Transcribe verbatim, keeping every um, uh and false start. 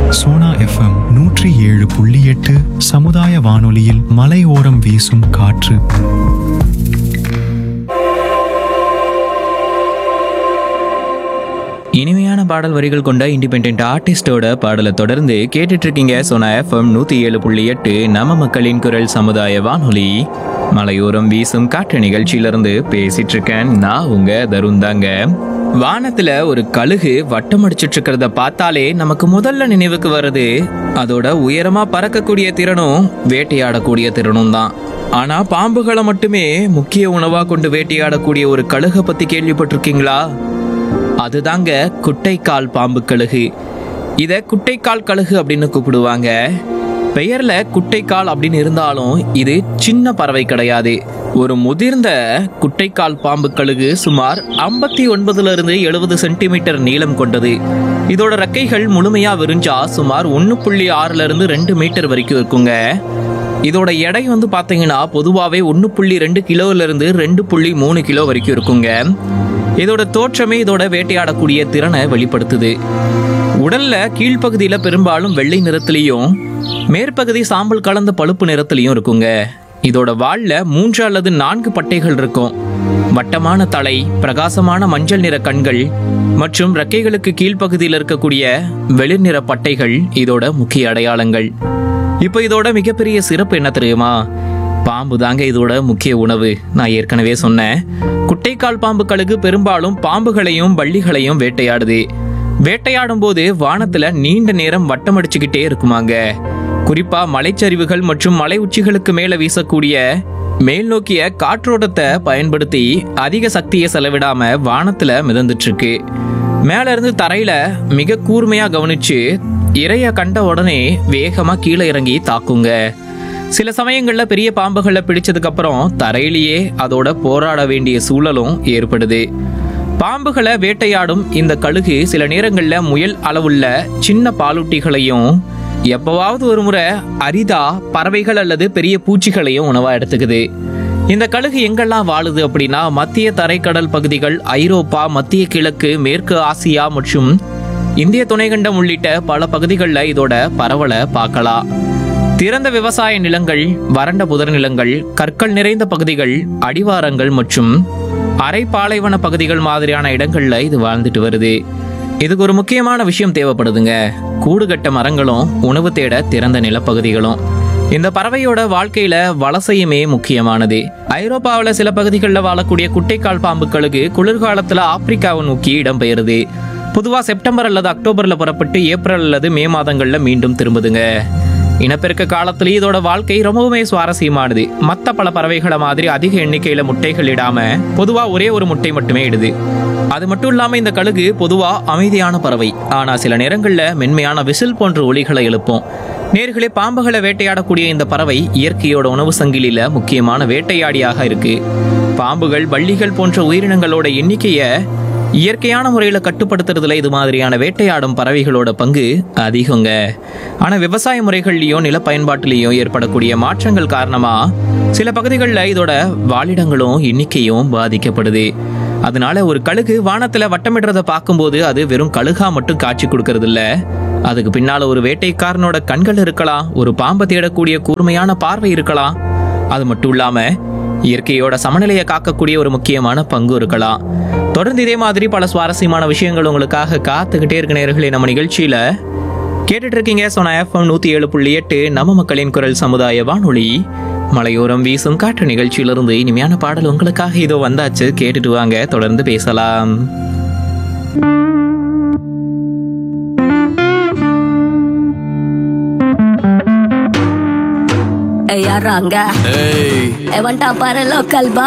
Sona FM நூற்றி ஏழு புள்ளி எட்டு சமுதாய வானொலியில் மலையோரம் வீசும் காற்று. இனிமையான பாடல் வரிகள் கொண்ட இண்டிபெண்டன்ட் ஆர்டிஸ்டோட பாடலை தொடர்ந்து கேட்டுட்டு இருக்கீங்க சோனா எஃப்எம் நூத்தி ஏழு புள்ளி எட்டு நம்ம மக்களின் குரல் சமுதாய வானொலி மலையோரம் வீசும் காற்று நிகழ்ச்சியிலிருந்து பேசிட்டு இருக்கேன். நான் உங்க தருண் தாங்க. வானத்துல ஒரு கழுகு வட்டம் அடிச்சிட்டு இருக்கிறத பார்த்தாலே நமக்கு முதல்ல நினைவுக்கு வருது அதோட உயரமா பறக்கக்கூடிய திறனும் வேட்டையாடக்கூடிய திறனும் தான். ஆனா பாம்புகளை மட்டுமே முக்கிய உணவா கொண்டு வேட்டையாடக்கூடிய ஒரு கழுகை பத்தி கேள்விப்பட்டிருக்கீங்களா? அதுதாங்க குட்டைக்கால் பாம்பு கழுகு. இத குட்டைக்கால் கழுகு அப்படின்னு கூப்பிடுவாங்க. பெயர்ல குட்டைக்கால் அப்படின்னு இருந்தாலும் இது சின்ன பறவை கிடையாது. ஒரு முதிர்ந்த குட்டைக்கால் பாம்பு கழுகு சுமார் ஐம்பத்தி ஒன்பதுல இருந்து எழுபது சென்டிமீட்டர் நீளம் கொண்டது. இதோட ரெக்கைகள் முழுமையா விரிஞ்சா சுமார் ஒன்னு புள்ளி ஆறுல இருந்து ரெண்டு மீட்டர் வரைக்கும் இருக்குங்க. இதோட எடை வந்து பாத்தீங்கன்னா பொதுவாகவே ஒன்னு புள்ளி ரெண்டு கிலோல இருந்து ரெண்டு புள்ளி மூணு கிலோ வரைக்கும் இருக்குங்க. இதோட தோற்றமே இதோட வேட்டையாடக்கூடிய திறனை வெளிப்படுத்துது. உடல்ல கீழ்ப்பகுதியில பெரும்பாலும் வெள்ளை நிறத்திலையும் மேற்பகுதி சாம்பல் கலந்த பழுப்பு நிறத்திலையும் இருக்குங்க. இதோட வால்ல மூன்று அல்லது நான்கு பட்டைகள் இருக்கும். வட்டமான தலை, பிரகாசமான மஞ்சள் நிற கண்கள் மற்றும் ரெக்கைகளுக்கு கீழ்ப்பகுதியில் இருக்கக்கூடிய வெளிர் நிற பட்டைகள் இதோட முக்கிய அடையாளங்கள். இப்போ இதோட மிகப்பெரிய சிறப்பு என்ன தெரியுமா? பாம்பு தாங்க இதோட முக்கிய உணவு. நான் ஏற்கனவே சொன்னேன், குட்டைக்கால் பாம்பு கழுகு பெரும்பாலும் பாம்புகளையும் வள்ளிகளையும் வேட்டையாடுது. வேட்டையாடும் போது வானத்துல நீண்ட நேரம் வட்டம் அடிச்சுக்கிட்டே இருக்குமாங்க. குறிப்பா மலைச்சரிவுகள் மற்றும் மலை உச்சிகளுக்கு மேல வீசக்கூடிய மேல் நோக்கிய காற்றோட்டத்தை பயன்படுத்தி அதிக சக்தியை செலவிடாம வானத்துல மிதந்துட்டு இருக்கு. மேல இருந்து தரையில மிக கூர்மையா கவனிச்சு இரைய கண்ட உடனே வேகமா கீழே இறங்கி தாக்குங்க. சில சமயங்கள்ல பெரிய பாம்புகளை பிடிச்சதுக்கு அப்புறம் தரையிலேயே அதோட போராட வேண்டிய சூழலும் ஏற்படுது. பாம்புகளை வேட்டையாடும் இந்த கழுகு சில நேரங்கள்ல முயல் அளவுள்ள சின்ன பாலூட்டிகளையும் எப்பவாவது ஒரு முறை அரிதா பறவைகள் அல்லது பெரிய பூச்சிகளையும் உணவா எடுத்துக்குது. இந்த கழுகு எங்கெல்லாம் வாழுது அப்படின்னா மத்திய தரைக்கடல் பகுதிகள், ஐரோப்பா, மத்திய கிழக்கு, மேற்கு ஆசியா மற்றும் இந்திய துணைக்கண்டம் உள்ளிட்ட பல பகுதிகளில் இதோட பரவலை பார்க்கலாம். திறந்த விவசாய நிலங்கள், வறண்ட புதர் நிலங்கள், கற்கள் நிறைந்த பகுதிகள், அடிவாரங்கள் மற்றும் அரை பாலைவன பகுதிகள் மாதிரியான இடங்கள்ல இது வாழ்ந்துட்டு வருது. இதுக்கு ஒரு முக்கியமான விஷயம் தேவைப்படுதுங்க. கூடுகட்ட மரங்களும் உணவு தேட திறந்த நிலப்பகுதிகளும். இந்த பறவையோட வாழ்க்கையில வலசையுமே முக்கியமானது. ஐரோப்பாவில் சில பகுதிகளில் வாழக்கூடிய குட்டைக்கால் பாம்பு கழுகு குளிர்காலத்துல ஆப்பிரிக்காவை நோக்கி இடம்பெயருது. பொதுவா செப்டம்பர் அல்லது அக்டோபர்ல புறப்பட்டு ஏப்ரல் அல்லது மே மாதங்கள்ல மீண்டும் திரும்புதுங்க. இனப்பெருக்க காலத்திலேயே இதோட வாழ்க்கை ரொம்பவுமே சுவாரஸ்யமானது. மற்ற பல பறவைகளை மாதிரி அதிக எண்ணிக்கையில முட்டைகள் இடாம பொதுவா ஒரே ஒரு முட்டை மட்டுமே இடுது. அது மட்டும் இல்லாம இந்த கழுகு பொதுவா அமைதியான பறவை. ஆனா சில நேரங்கள்ல மென்மையான விசில் போன்ற ஒலிகளை எழுப்பும். நேர்களே, பாம்புகளை வேட்டையாடக்கூடிய இந்த பறவை இயற்கையோட உணவு சங்கிலியில முக்கியமான வேட்டையாடியாக இருக்கு. பாம்புகள், வள்ளிகள் போன்ற உயிரினங்களோட எண்ணிக்கைய இயற்கையான முறையில் கட்டுப்படுத்துறதுல இது மாதிரியான வேட்டையாடும் பறவைகளோட பங்கு அதிகங்க. ஆனால் விவசாய முறைகள்லையும் நில பயன்பாட்டிலையும் ஏற்படக்கூடிய மாற்றங்கள் காரணமா சில பகுதிகளில் இதோட வாழிடங்களும் எண்ணிக்கையும் பாதிக்கப்படுது. அதனால ஒரு கழுகு வானத்துல வட்டமிடுறத பார்க்கும்போது அது வெறும் கழுகா மட்டும் காட்சி கொடுக்கறது இல்ல. அதுக்கு பின்னால ஒரு வேட்டைக்காரனோட கண்கள் இருக்கலாம், ஒரு பாம்பை தேடக்கூடிய கூர்மையான பார்வை இருக்கலாம். அது மட்டும் இல்லாம இயற்கையோட சமநிலையை காக்கக்கூடிய ஒரு முக்கியமான பங்கு இருக்கலாம். தொடர்ந்து இதே மாதிரி பல சுவாரஸ்யமான விஷயங்கள் உங்களுக்காக காத்துக்கிட்டே இருக்க நேயர்களே. நம்ம நிகழ்ச்சியில கேட்டுட்டு இருக்கீங்க சோனா எஃப்எம் நூத்தி ஏழு புள்ளி எட்டு நம்ம மக்களின் குரல் சமுதாய வானொலி மலையோரம் வீசும் காற்று நிகழ்ச்சியிலிருந்து இனிமையான பாடல் உங்களுக்காக இதோ வந்தாச்சு. கேட்டுட்டு வாங்க, தொடர்ந்து பேசலாம். யாராங்க? வந்துட்டா பாரு லோக்கல் பா.